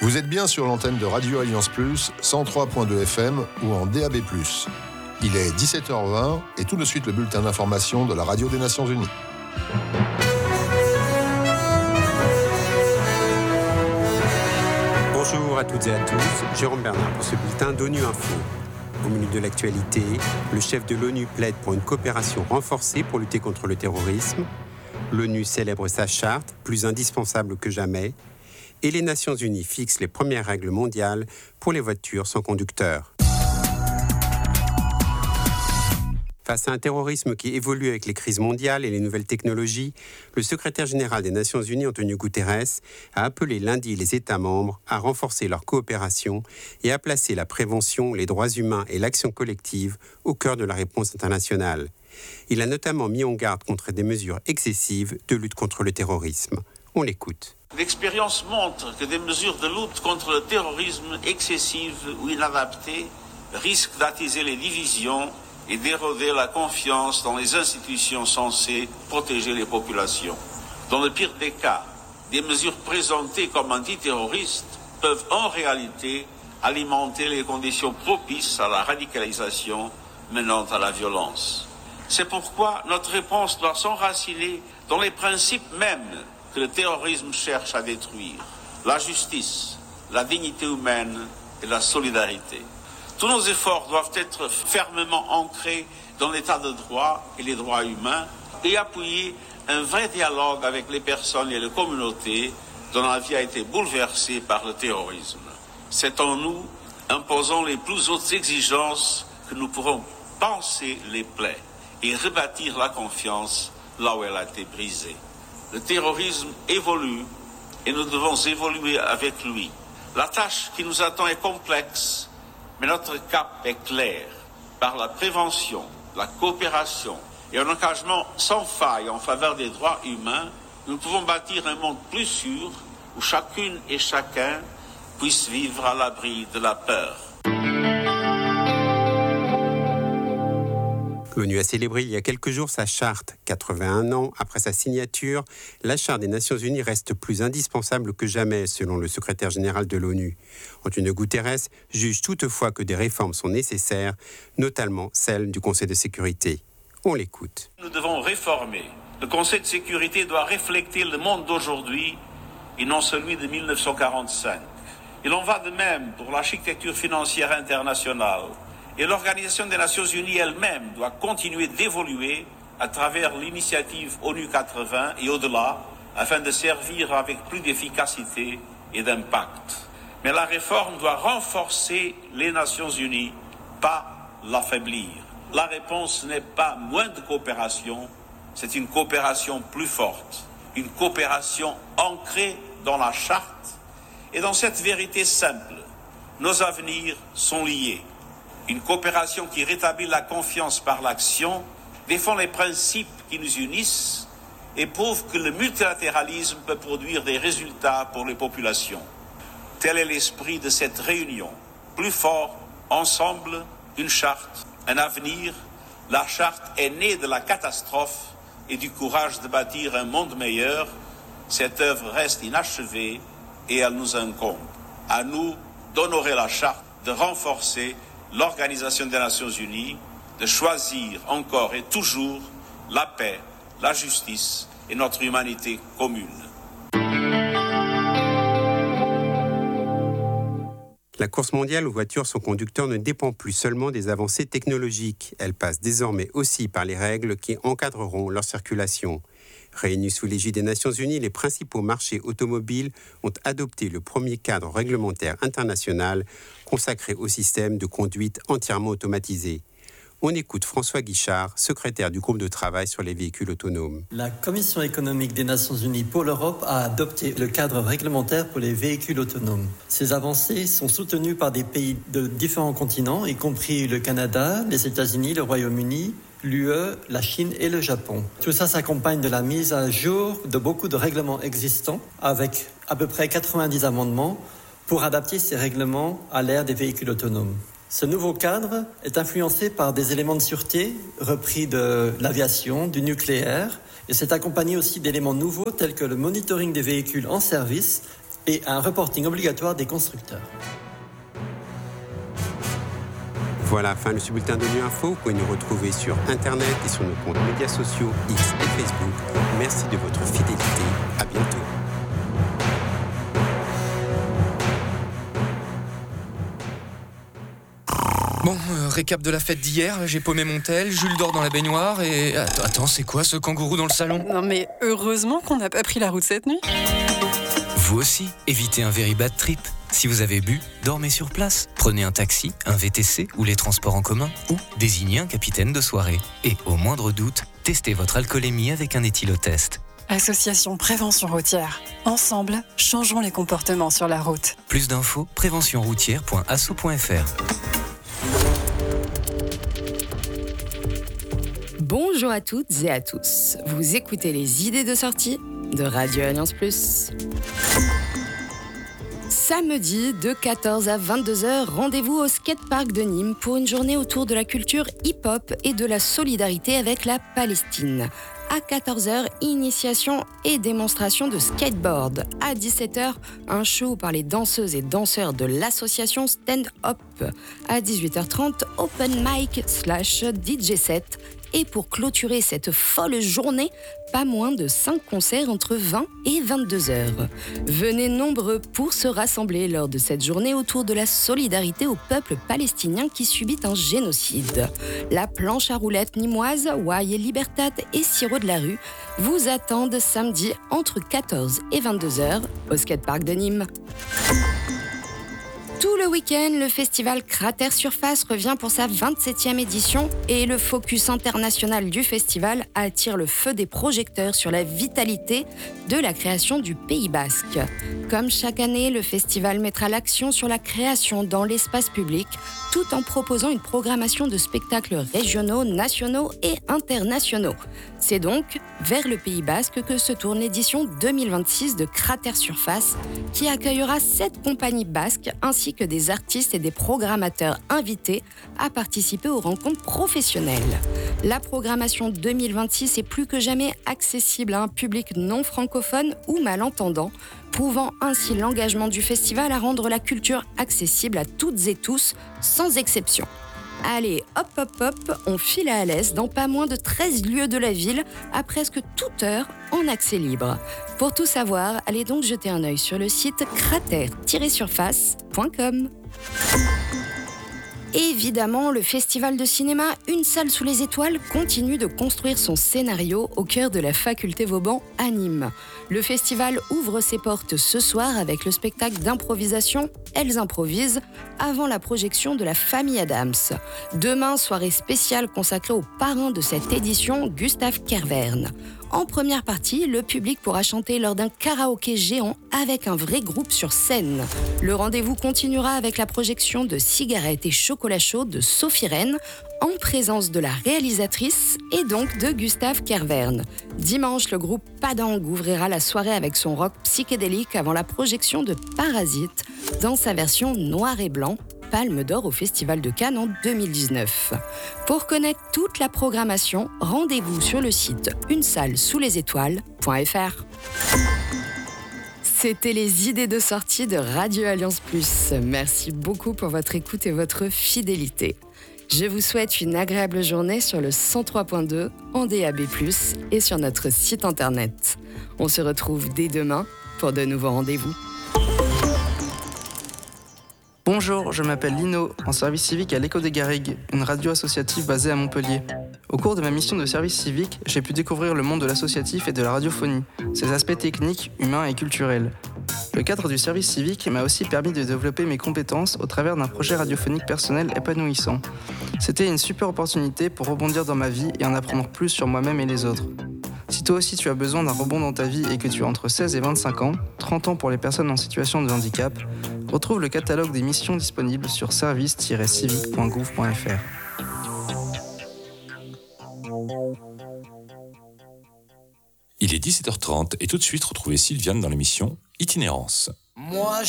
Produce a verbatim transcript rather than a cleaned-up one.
Vous êtes bien sur l'antenne de Radio Alliance Plus, cent trois virgule deux F M ou en D A B plus. Il est dix-sept heures vingt et tout de suite le bulletin d'information de la Radio des Nations Unies. Bonjour à toutes et à tous, Jérôme Bernard pour ce bulletin d'ONU Info. Au menu de l'actualité, le chef de l'ONU plaide pour une coopération renforcée pour lutter contre le terrorisme. L'ONU célèbre sa charte, plus indispensable que jamais. Et les Nations Unies fixent les premières règles mondiales pour les voitures sans conducteur. Face à un terrorisme qui évolue avec les crises mondiales et les nouvelles technologies, le secrétaire général des Nations Unies, Antonio Guterres, a appelé lundi les États membres à renforcer leur coopération et à placer la prévention, les droits humains et l'action collective au cœur de la réponse internationale. Il a notamment mis en garde contre des mesures excessives de lutte contre le terrorisme. On l'écoute. L'expérience montre que des mesures de lutte contre le terrorisme excessives ou inadaptées risquent d'attiser les divisions et d'éroder la confiance dans les institutions censées protéger les populations. Dans le pire des cas, des mesures présentées comme antiterroristes peuvent en réalité alimenter les conditions propices à la radicalisation menant à la violence. C'est pourquoi notre réponse doit s'enraciner dans les principes mêmes que le terrorisme cherche à détruire: la justice, la dignité humaine et la solidarité. Tous nos efforts doivent être fermement ancrés dans l'état de droit et les droits humains et appuyer un vrai dialogue avec les personnes et les communautés dont la vie a été bouleversée par le terrorisme. C'est en nous, imposant les plus hautes exigences, que nous pourrons panser les plaies et rebâtir la confiance là où elle a été brisée. Le terrorisme évolue et nous devons évoluer avec lui. La tâche qui nous attend est complexe, mais notre cap est clair. Par la prévention, la coopération et un engagement sans faille en faveur des droits humains, nous pouvons bâtir un monde plus sûr où chacune et chacun puisse vivre à l'abri de la peur. L'ONU a célébré il y a quelques jours sa charte. quatre-vingt-un ans après sa signature, la charte des Nations Unies reste plus indispensable que jamais, selon le secrétaire général de l'ONU. Antonio Guterres juge toutefois que des réformes sont nécessaires, notamment celles du Conseil de sécurité. On l'écoute. Nous devons réformer. Le Conseil de sécurité doit refléter le monde d'aujourd'hui et non celui de mille neuf cent quarante-cinq. Il en va de même pour l'architecture financière internationale. Et l'Organisation des Nations Unies elle-même doit continuer d'évoluer à travers l'initiative ONU quatre-vingts et au-delà, afin de servir avec plus d'efficacité et d'impact. Mais la réforme doit renforcer les Nations Unies, pas l'affaiblir. La réponse n'est pas moins de coopération, c'est une coopération plus forte, une coopération ancrée dans la charte et dans cette vérité simple: nos avenirs sont liés. Une coopération qui rétablit la confiance par l'action, défend les principes qui nous unissent et prouve que le multilatéralisme peut produire des résultats pour les populations. Tel est l'esprit de cette réunion. Plus fort, ensemble, une charte, un avenir. La charte est née de la catastrophe et du courage de bâtir un monde meilleur. Cette œuvre reste inachevée et elle nous incombe. À nous d'honorer la charte, de renforcer l'Organisation des Nations Unies, de choisir encore et toujours la paix, la justice et notre humanité commune. La course mondiale aux voitures sans conducteur ne dépend plus seulement des avancées technologiques. Elle passe désormais aussi par les règles qui encadreront leur circulation. Réunis sous l'égide des Nations Unies, les principaux marchés automobiles ont adopté le premier cadre réglementaire international consacré au système de conduite entièrement automatisé. On écoute François Guichard, secrétaire du groupe de travail sur les véhicules autonomes. La Commission économique des Nations Unies pour l'Europe a adopté le cadre réglementaire pour les véhicules autonomes. Ces avancées sont soutenues par des pays de différents continents, y compris le Canada, les États-Unis, le Royaume-Uni, l'U E, la Chine et le Japon. Tout ça s'accompagne de la mise à jour de beaucoup de règlements existants, avec à peu près quatre-vingt-dix amendements, pour adapter ces règlements à l'ère des véhicules autonomes. Ce nouveau cadre est influencé par des éléments de sûreté repris de l'aviation, du nucléaire, et c'est accompagné aussi d'éléments nouveaux tels que le monitoring des véhicules en service et un reporting obligatoire des constructeurs. Voilà, fin de ce bulletin de Nu Info. Vous pouvez nous retrouver sur Internet et sur nos comptes médias sociaux X et Facebook. Merci de votre fidélité. À bientôt. Bon, euh, récap de la fête d'hier, j'ai paumé mon tel, Jules dort dans la baignoire et... Attends, attends, c'est quoi ce kangourou dans le salon ? Non mais heureusement qu'on n'a pas pris la route cette nuit. Vous aussi, évitez un very bad trip. Si vous avez bu, dormez sur place. Prenez un taxi, un V T C ou les transports en commun ou désignez un capitaine de soirée. Et au moindre doute, testez votre alcoolémie avec un éthylotest. Association Prévention Routière. Ensemble, changeons les comportements sur la route. Plus d'infos, prévention routière point asso point f r. Bonjour à toutes et à tous. Vous écoutez les idées de sortie de Radio Alliance Plus. Samedi, de quatorze à vingt-deux heures, rendez-vous au skatepark de Nîmes pour une journée autour de la culture hip-hop et de la solidarité avec la Palestine. À quatorze heures, initiation et démonstration de skateboard. À dix-sept heures, un show par les danseuses et danseurs de l'association Stand Up. À dix-huit heures trente, open mic slash D J set. Et pour clôturer cette folle journée, pas moins de cinq concerts entre vingt et vingt-deux heures. Venez nombreux pour se rassembler lors de cette journée autour de la solidarité au peuple palestinien qui subit un génocide. La planche à roulettes nîmoise, Wai et Libertat et Sirop de la Rue vous attendent samedi entre quatorze et vingt-deux heures au skatepark de Nîmes. Tout le week-end, le festival Cratère Surface revient pour sa vingt-septième édition et le focus international du festival attire le feu des projecteurs sur la vitalité de la création du Pays Basque. Comme chaque année, le festival mettra l'accent sur la création dans l'espace public tout en proposant une programmation de spectacles régionaux, nationaux et internationaux. C'est donc vers le Pays Basque que se tourne l'édition deux mille vingt-six de Cratère Surface qui accueillera sept compagnies basques ainsi que des artistes et des programmateurs invités à participer aux rencontres professionnelles. La programmation deux mille vingt-six est plus que jamais accessible à un public non francophone ou malentendant, prouvant ainsi l'engagement du festival à rendre la culture accessible à toutes et tous, sans exception. Allez, hop hop hop, on file à Alès dans pas moins de treize lieux de la ville, à presque toute heure, en accès libre. Pour tout savoir, allez donc jeter un œil sur le site cratère tiret surface point com. Évidemment, le festival de cinéma Une salle sous les étoiles continue de construire son scénario au cœur de la faculté Vauban à Nîmes. Le festival ouvre ses portes ce soir avec le spectacle d'improvisation Elles improvisent avant la projection de La Famille Adams. Demain, soirée spéciale consacrée au parrain de cette édition, Gustave Kervern. En première partie, le public pourra chanter lors d'un karaoké géant avec un vrai groupe sur scène. Le rendez-vous continuera avec la projection de Cigarettes et chocolat chaud de Sophie Rennes, en présence de la réalisatrice et donc de Gustave Kervern. Dimanche, le groupe Padang ouvrira la soirée avec son rock psychédélique avant la projection de Parasite dans sa version noir et blanc, Palme d'Or au Festival de Cannes en deux mille dix-neuf. Pour connaître toute la programmation, rendez-vous sur le site une salle sous les étoiles point f r. C'était les idées de sortie de Radio Alliance Plus. Merci beaucoup pour votre écoute et votre fidélité. Je vous souhaite une agréable journée sur le cent trois point deux, en D A B plus, et sur notre site internet. On se retrouve dès demain pour de nouveaux rendez-vous. Bonjour, je m'appelle Lino, en service civique à l'Écho des Garrigues, une radio associative basée à Montpellier. Au cours de ma mission de service civique, j'ai pu découvrir le monde de l'associatif et de la radiophonie, ses aspects techniques, humains et culturels. Le cadre du service civique m'a aussi permis de développer mes compétences au travers d'un projet radiophonique personnel épanouissant. C'était une super opportunité pour rebondir dans ma vie et en apprendre plus sur moi-même et les autres. Si toi aussi tu as besoin d'un rebond dans ta vie et que tu as entre seize et vingt-cinq ans, trente ans pour les personnes en situation de handicap, retrouve le catalogue des missions disponibles sur service tiret civique point gouv point f r. Il est dix-sept heures trente et tout de suite retrouvez Sylviane dans l'émission Itinérance. Moi